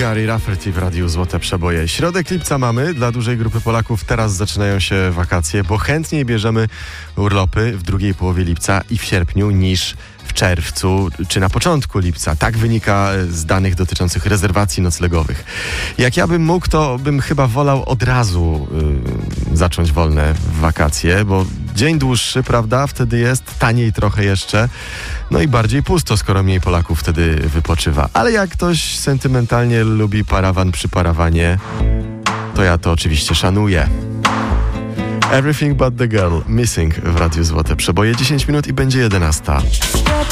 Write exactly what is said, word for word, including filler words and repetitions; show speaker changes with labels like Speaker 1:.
Speaker 1: Gary Rafferty w Radiu Złote Przeboje. Środek lipca mamy, dla dużej grupy Polaków teraz zaczynają się wakacje, bo chętniej bierzemy urlopy w drugiej połowie lipca i w sierpniu niż w czerwcu czy na początku lipca. Tak wynika z danych dotyczących rezerwacji noclegowych. Jak ja bym mógł, to bym chyba wolał od razu yy, zacząć wolne wakacje, bo dzień dłuższy, prawda? Wtedy jest taniej trochę jeszcze. No i bardziej pusto, skoro mniej Polaków wtedy wypoczywa. Ale jak ktoś sentymentalnie lubi parawan przy parawanie, to ja to oczywiście szanuję. Everything But The Girl, Missing w Radiu Złote Przeboje. dziesięć minut i będzie jedenasta.